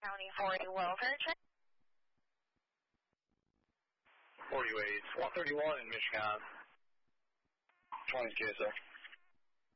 County 40 welfare check. 40 ways, 131 in Michigan. 20 KSF.